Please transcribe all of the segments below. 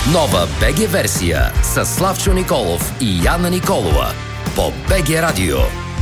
Нова БГ версия с Славчо Николов и Яна Николова по БГ Радио.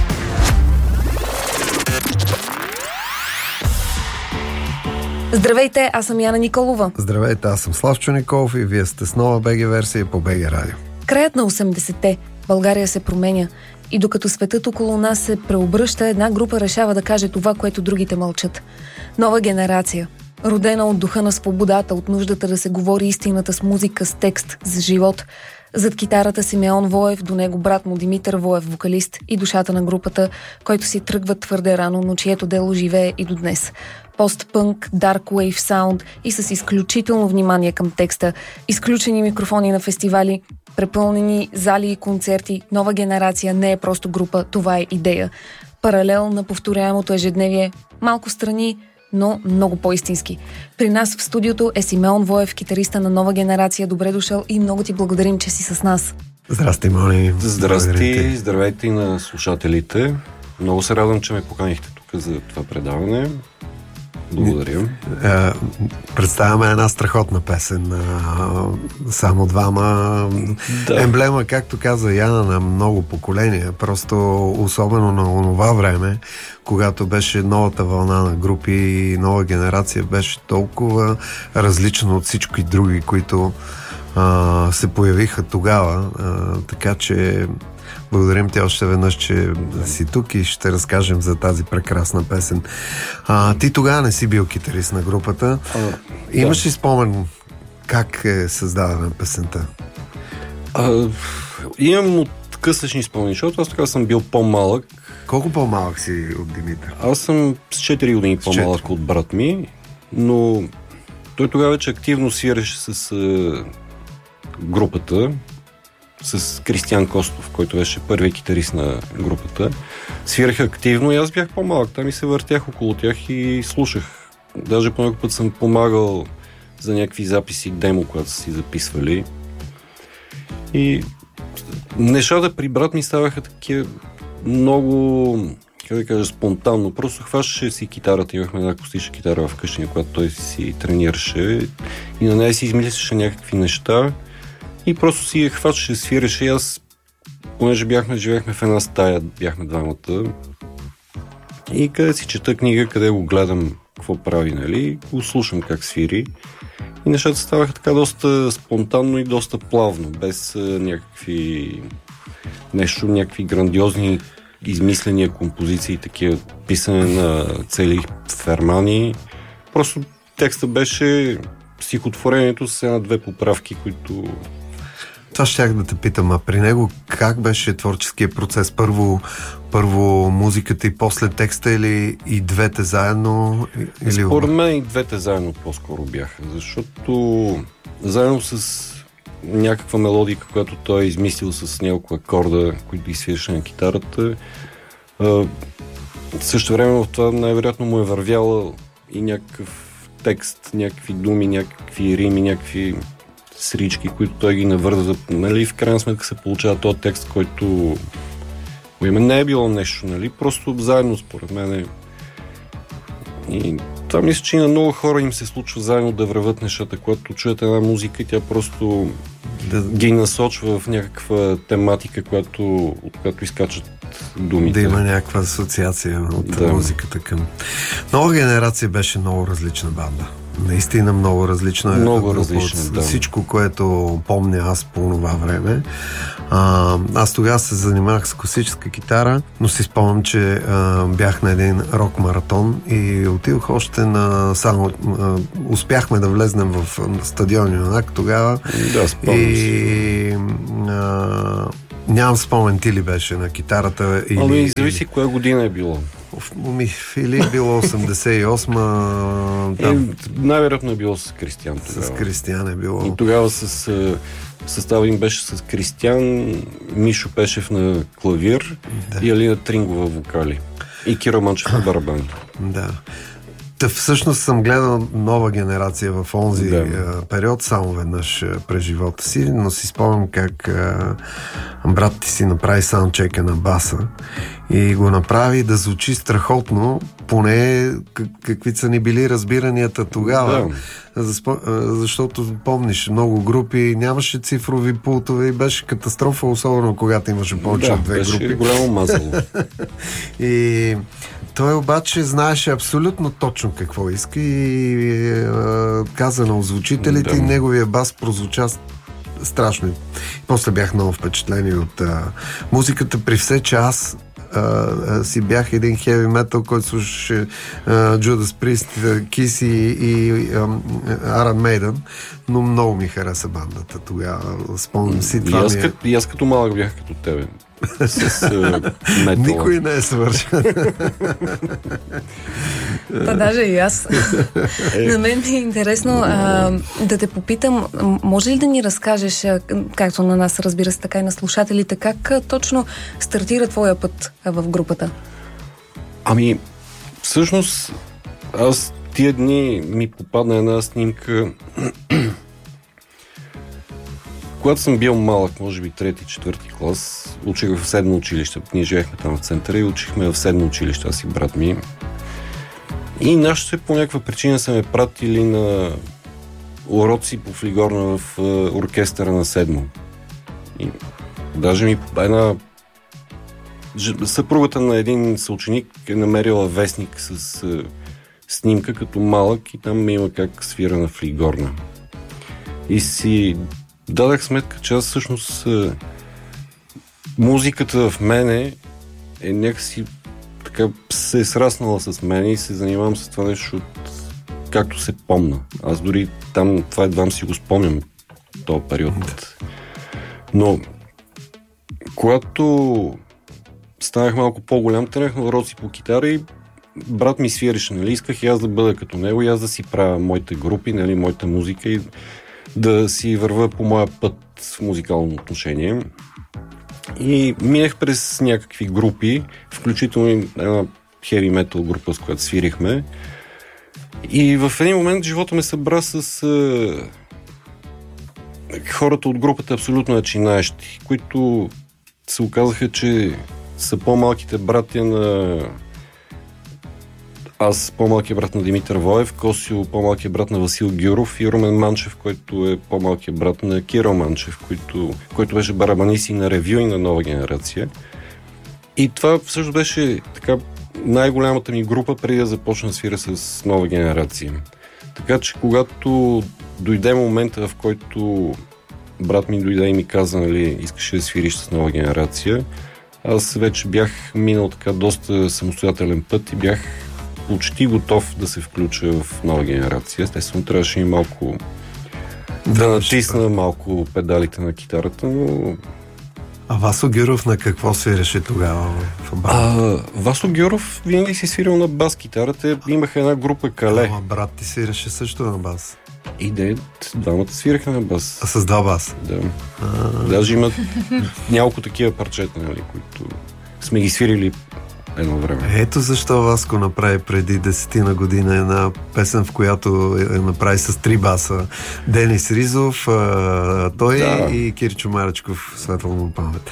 Здравейте, аз съм Яна Николова. Здравейте, аз съм Славчо Николов и вие сте с нова БГ версия по БГ Радио. Краят на 80-те. България се променя. И докато светът около нас се преобръща, една група решава да каже това, което другите мълчат. Нова генерация. Родена от духа на свободата, от нуждата да се говори истината с музика, с текст, с живот. Зад китарата Симеон Воев, до него брат му Димитър Воев, вокалист и душата на групата, който си тръгва твърде рано, но чието дело живее и до днес. Постпънк, Dark Wave Sound и с изключително внимание към текста, изключени микрофони на фестивали, препълнени зали и концерти. Нова генерация не е просто група, това е идея. Паралел на повторяемото ежедневие, малко страни, но много по-истински. При нас в студиото е Симеон Воев, китариста на Нова генерация. Добре дошъл и много ти благодарим, че си с нас. Здрасти, Мони. Здрасти, здравейте и на слушателите. Много се радвам, че ме поканихте тук за това предаване. Благодаря. Представяме една страхотна песен. Само двама. Да. Емблема, както каза Яна, на много поколения. Просто особено на онова време, когато беше новата вълна на групи и нова генерация, беше толкова различна от всички други, които се появиха тогава. Така че благодарим ти още веднъж, че си тук и ще разкажем за тази прекрасна песен. Ти тогава не си бил китарист на групата. Имаш ли спомен как е създадена песента? Имам откъслечни спомени, защото аз тогава съм бил по-малък. Колко по-малък си от Димитър? Аз съм с 4 години по-малък от брат ми, но той тогава вече активно свиреше с групата, с Кристиян Костов, който беше първият китарист на групата. Свирах активно и аз бях по-малък. Там и се въртях около тях и слушах. Даже по някой път съм помагал за някакви записи, демо, когато са си записвали. И нещата при брат ми ставаха такива много, как да кажа, спонтанно. Просто хващаше си китарата. Имахме една акустична китара вкъщи, на която той си тренираше и на нея си измисляше някакви неща. И просто си хващаше, свиреше и аз, понеже живеехме в една стая, бяхме двамата. И къде си чета книга, къде го гледам, какво прави, нали, го слушам как свири. И нещата ставаха така доста спонтанно и доста плавно, без някакви грандиозни измисления композиции, такива писане на цели фермани. Просто текста беше стихотворението с една-две поправки, които... Това щях да те питам, а при него как беше творческият процес? Първо музиката и после текста или и двете заедно? Според мен и двете заедно по-скоро бяха, защото заедно с някаква мелодика, която той е измислил с няколко акорда, които ги свиреше на китарата, също време в това най-вероятно му е вървяла и някакъв текст, някакви думи, някакви рими, някакви срички, които той ги навърза. Нали, в крайна сметка се получава този текст, който не е било нещо, нали, просто заедно според мен. И това мисля, че и на много хора им се случва заедно да върват нещата, когато чуят една музика и тя просто ги насочва в някаква тематика, от която изкачат думите. Да има някаква асоциация от музиката към... Нова генерация беше много различна банда. Наистина много различна. Много различна, да. Всичко, което помня аз по това време. Аз тогава се занимавах с класическа китара, но си спомням, че бях на един рок-маратон и отидох още успяхме да влезнем в стадион Юнак тогава. Да, спомням и нямам спомен ти ли беше на китарата. Зависи коя година е било. Или било 88-ма... Най-вероятно е било с Кристиян тогава. С Кристиян е било. И тогава състава им беше с Кристиян, Мишо Пешев на клавир и Алина Трингова вокали. И Киро Манчев на барабани. Да. Всъщност съм гледал Нова генерация в онзи период, само веднъж през живота си, но си спомням как брат ти си направи саундчека на баса и го направи да звучи страхотно, поне какви са ни били разбиранията тогава. Защото помниш, много групи, нямаше цифрови пултове и беше катастрофа, особено когато имаше повече от две групи. Беше голямо мазало. И той обаче знаеше абсолютно точно какво иска и каза на озвучителите и неговия бас прозвуча страшно. После бях много впечатлени от музиката, при все, че аз си бях един хеви метал, който слушаше Judas Priest, Kiss и Iron Maiden, но много ми хареса бандата тогава. Спомням си това. И аз като малък бях като тебе. Никой не е свършен. Та даже и аз. На мен ми е интересно да те попитам, може ли да ни разкажеш, както на нас, разбира се, така и на слушателите, как точно стартира твоя път в групата? Ами, всъщност, аз тия дни ми попадна една снимка. Когато съм бил малък, може би 3-4 клас, учих в 7 училище. Ние живеехме там в центъра и учихме в 7 училище, аз и брат ми. И нашите по някаква причина са ме пратили на уроци по флигорна в оркестъра на 7. И даже ми една съпругата на един съученик е намерила вестник с снимка като малък и там има как свира на флигорна. И си дадах сметка, че аз всъщност музиката в мене е някакси така се е сраснала с мен и се занимавам с това нещо както се помна. Аз дори там това едва си го спомням този период. Но когато станах малко по-голям, тръгнах на уроци по китара и брат ми свиреше, нали, исках и аз да бъда като него и аз да си правя моите групи, нали, моята музика и да си вървя по моя път в музикално отношение. И минах през някакви групи, включително една хеви метал група, с която свирихме. И в един момент живота ме събра с хората от групата абсолютно начинаещи, които се оказаха, че са по-малките братя на аз, по-малкият брат на Димитър Воев, Косио, по-малкият брат на Васил Гюров и Румен Манчев, който е по-малкият брат на Кирил Манчев, който беше барабанист и на Ревю и на Нова генерация. И това всъщност беше така най-голямата ми група преди да започна да свира с Нова генерация. Така че когато дойде момента, в който брат ми дойде и ми каза, нали, искаше да свириш с Нова генерация, аз вече бях минал така доста самостоятелен път и бях почти готов да се включа в Нова генерация. Естествено, трябваше и малко да натисна малко педалите на китарата, но... А Васо Гюров на какво свиреше тогава в банда? Васо Гюров винаги си свирил на бас китарата. Имаха една група Кале. Ама брат ти свиреше също на бас. И двамата свираха на бас. А с два бас? Да. Даже имат няколко такива парчета, нали, които сме ги свирили едно време. Ето защо Васко направи преди 10 година една песен, в която направи с 3 баса. Денис Ризов, той и Кирчо Марачков, светла му памет.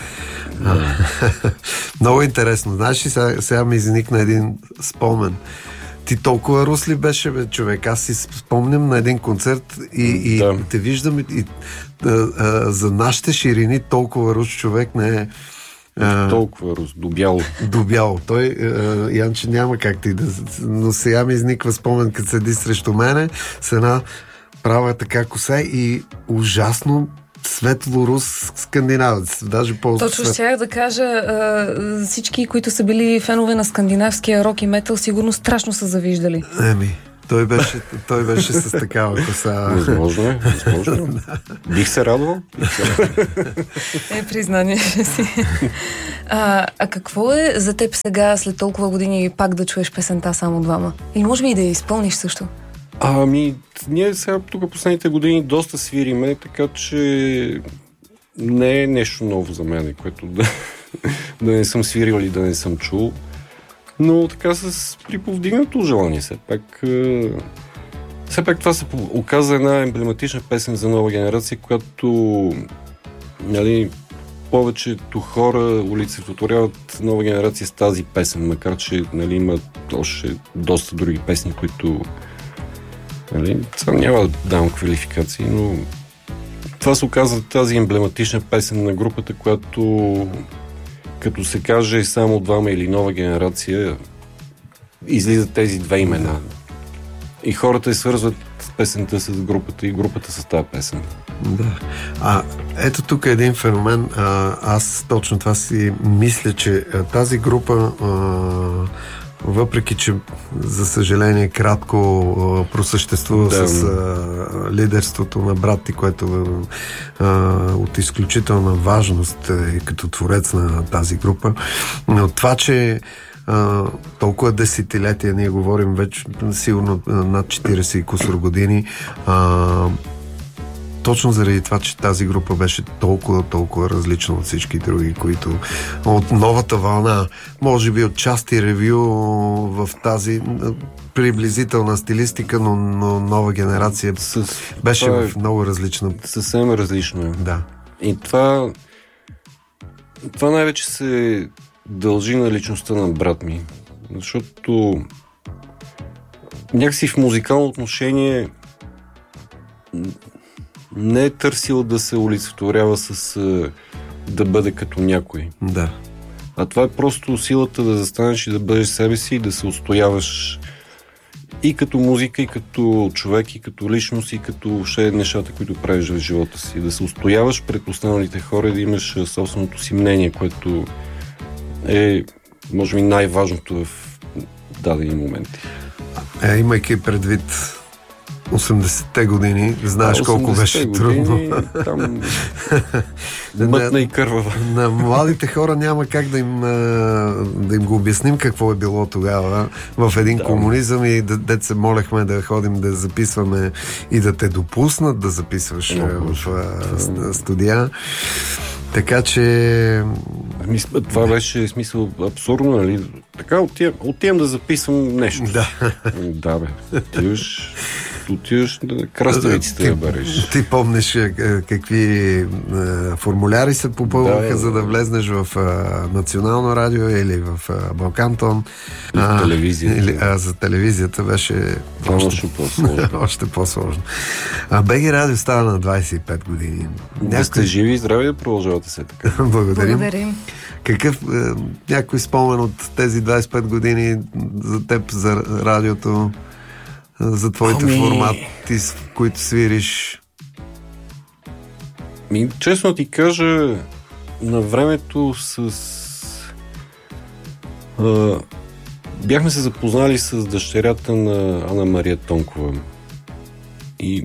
Много интересно. Знаеш ли, сега ми изникна един спомен. Ти толкова рус ли беше, бе, човек? Аз си спомням на един концерт и те виждам и за нашите ширини толкова рус човек не е толкова рус, добяло. Той, Янче, няма как ти да... Но сега ми изниква спомен, като седи срещу мене с една права така коса и ужасно светло-рус скандинавец. Даже Точно щях да кажа, всички, които са били фенове на скандинавския рок и метал, сигурно страшно са завиждали. Той беше с такава коса. Възможно е. Бих се радвал. Признание си. А какво е за теб сега, след толкова години, пак да чуеш песента само двама? Или може би и да я изпълниш също? Ние сега тук последните години доста свириме, така че не е нещо ново за мен, което да не съм свирил или да не съм чул. Но така при повдигнато желание все пак това се оказа една емблематична песен за Нова генерация, която, нали, повечето хора олицетворяват нова генерация с тази песен, макар че нали, има още доста други песни, които нали, сега няма да давам квалификации, но това се оказа тази емблематична песен на групата, която като се каже само двама или нова генерация, излизат тези две имена. И хората я свързват песента с групата и групата с тази песен. Да. Ето тук е един феномен. Аз точно това си мисля, че тази група въпреки, че за съжаление кратко просъществува с лидерството на брат ти, което от изключителна важност като творец на тази група. Но това, че толкова десетилетия, ние говорим вече сигурно над 40 и кусор години, точно заради това, че тази група беше толкова различна от всички други, които от новата вълна, може би от части ревю в тази приблизителна стилистика, но нова генерация беше в много различна. Съвсем различно е. Да. И това най-вече се дължи на личността на брат ми. Защото някакси в музикално отношение не е търсил да се олицетворява с да бъде като някой. Да. А това е просто силата да застанеш и да бъдеш себе си и да се отстояваш и като музика, и като човек, и като личност, и като въобще нещата, които правиш в живота си. Да се отстояваш пред останалите хора и да имаш собственото си мнение, което е, може би, най-важното в дадени моменти. Имайки предвид 80-те години, знаеш колко беше трудно. Там мътна и кървава. На младите хора няма как да им го обясним какво е било тогава в един комунизъм и дет се молехме да ходим да записваме и да те допуснат да записваш в студия. Така че... Това беше смисъл абсурдно, нали? Така отивам да записвам нещо. Да, бе. Отиваш на краставиците да бариш. Ти помниш какви формуляри се попълваха, за да влезнеш в Национално радио или в Балкантон. Телевизията. За телевизията беше още по-сложно. БГ радио става на 25 години. Да сте живи и здрави да продължавате се така. Благодарим. Какъв някой спомен от тези 25 години за теб, за радиото, за твоите формати, в които свириш? Честно ти кажа, на времето бяхме се запознали с дъщерята на Ана Мария Тонкова. И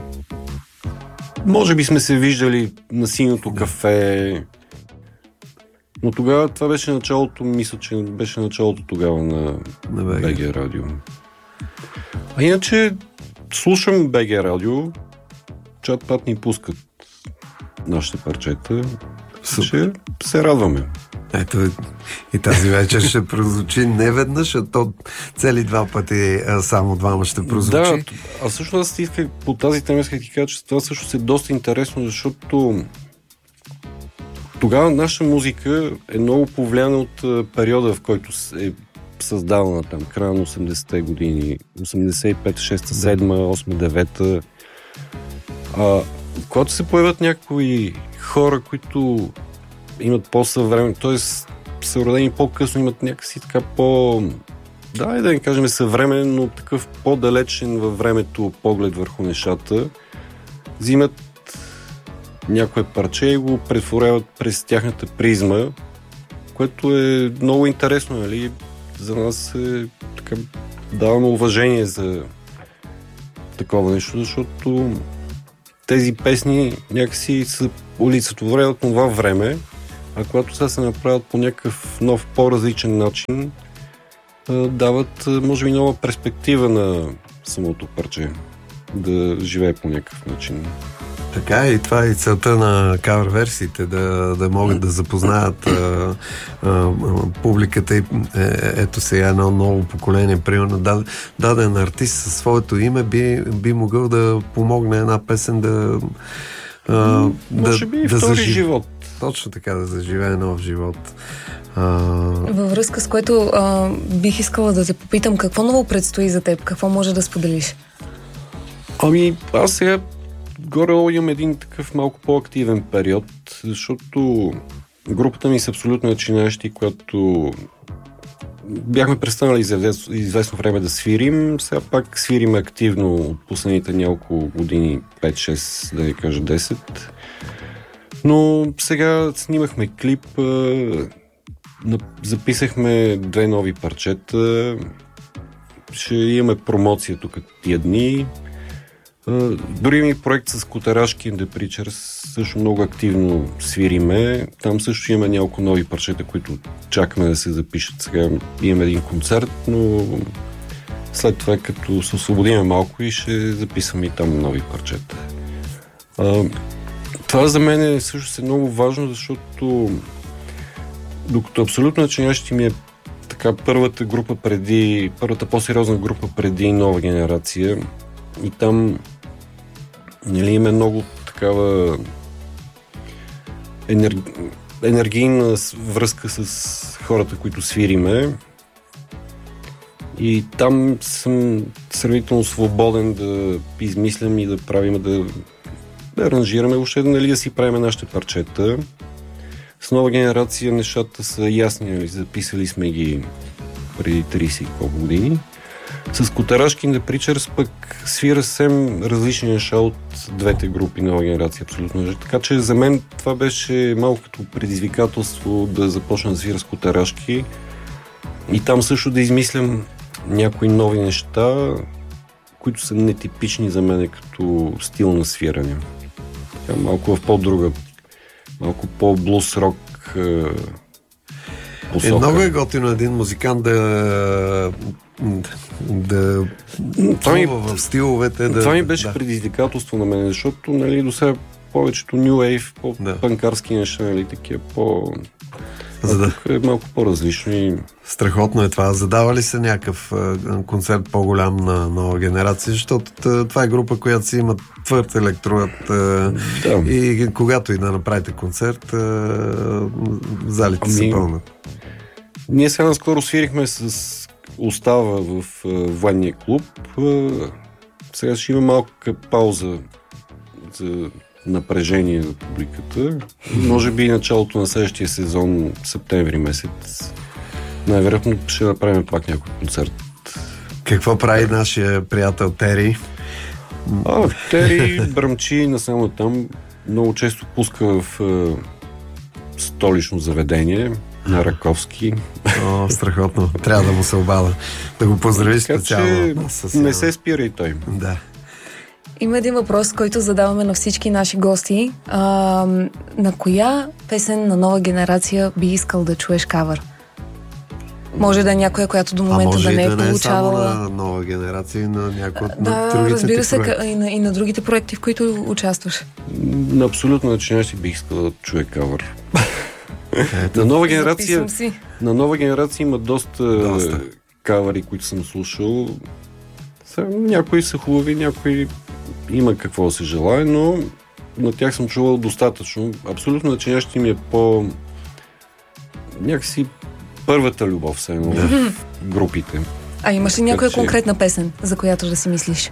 може би сме се виждали на Синьото кафе. Но тогава това беше началото, мисля, че беше началото тогава на БГ радио. А иначе слушам БГ радио, чат-пат ни пускат нашите парчета. Ще се радваме. Ето и тази вечер ще прозвучи не веднъж, а то цели два пъти само двама ще прозвучи. Да, а също аз исках по тази тема исках ти кажа, че това също е доста интересно, защото тогава наша музика е много повлияна от периода, в който е създавана там, края на 80-те години, 85, 6, 7, 8, 9. Когато се появят някои хора, които имат по-съвремен, т.е. са родени по-късно, имат някакси така да не кажем съвременен, но такъв по-далечен във времето поглед върху нещата, взимат някое парче и го претворяват през тяхната призма, което е много интересно, нали? За нас така, даваме уважение за такова нещо, защото тези песни някакси са олицетворяват от това време, а когато сега се направят по някакъв нов, по-различен начин, дават, може би, нова перспектива на самото парче да живее по някакъв начин. Така и това е и целта на кавър-версиите, да могат да запознаят публиката и ето сега едно ново поколение. Примерно даден артист със своето име би могъл да помогне една песен може би и втори живот. точно така, да заживее нов живот. Във връзка с което бих искала да те попитам, какво ново предстои за теб? Какво може да споделиш? Аз сега горе имам един такъв малко по-активен период, защото групата ми са абсолютно начинаещи, когато бяхме престанали известно време да свирим. Сега пак свирим активно от последните няколко години, 5-6, да не кажа 10. Но сега снимахме клип, записахме 2 нови парчета, ще имаме промоция тук тия дни. Дори ми проект с Котарашки and the Preachers също много активно свириме. Там също имаме няколко нови парчета, които чакаме да се запишат. Сега имаме един концерт, но след това, като се освободиме малко, и ще записваме и там нови парчета. Това за мен е също много важно, защото докато абсолютно начинаещи ми е така първата по-сериозна група преди Нова генерация, и там има много такава енергийна връзка с хората, които свириме, и там съм сравнително свободен да измислям и да правим, да аранжираме, въобще да си правим нашите парчета. С Нова генерация нещата са ясни, записали сме ги преди 30 колко години. С Котарашки and the Preachers пък свира съвсем различни неща от двете групи Нова генерация, абсолютно. Така че за мен това беше малко като предизвикателство да започна да свира с Котарашки и там също да измислям някои нови неща, които са нетипични за мен като стил на свиране. Така, малко в по-друга, малко по-блус-рок посока. Много е готино един музикант да в стиловете. Това ми беше предизвикателство на мен, защото до сега повечето New Wave, по-панкарски неща, такива тук е малко по-различно и... Страхотно е това. Задава ли се някакъв концерт по-голям на Нова генерация, защото това е група, която си има твърд електрод и когато и да направите концерт, залите се пълнат. Ние сега наскоро свирихме с Остава в военния клуб. Сега ще има малка пауза за напрежение за публиката. Може би и началото на следващия сезон, септември месец. Най-вероятно ще направим пак някой концерт. Какво прави нашия приятел Тери? Тери бръмчи насам там. Много често пуска в столично заведение на Раковски. Страхотно. Трябва да му се обада. Да го поздрави специално. Не се спира и той. Да. Има един въпрос, който задаваме на всички наши гости. На коя песен на Нова генерация би искал да чуеш кавър? Може да е някоя, която до момента да не е получавала. Може и да не е само на Нова генерация, и на някои от другите разбира се, и на другите проекти, в които участваш. Абсолютно начинаещи бих искал да чуя кавър. На Нова генерация има доста кавъри, които съм слушал. Някои са хубави, някои има какво да се желае, но на тях съм чувал достатъчно. Абсолютно начинаещи ми е някакси първата любов в групите. А имаш ли някоя конкретна песен, за която да си мислиш?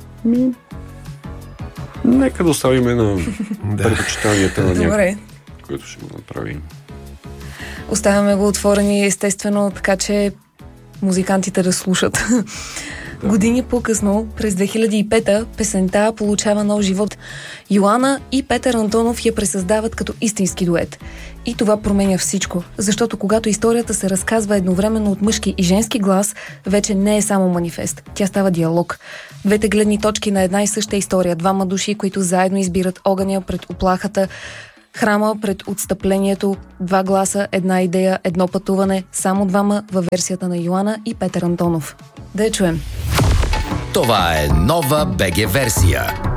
Нека да оставим на предпочитанията на някой, който ще го направим. Оставяме го отворени, естествено, така че музикантите да слушат. Години по-късно, през 2005-та, песента получава нов живот. Йоана и Петър Антонов я пресъздават като истински дует. И това променя всичко, защото когато историята се разказва едновременно от мъжки и женски глас, вече не е само манифест. Тя става диалог. Двете гледни точки на една и съща история. Двама души, които заедно избират огъня пред оплахата, храма пред отстъплението, два гласа, една идея, едно пътуване, само двама във версията на Йоана и Петър Антонов. Да я чуем. Това е нова БГ версия.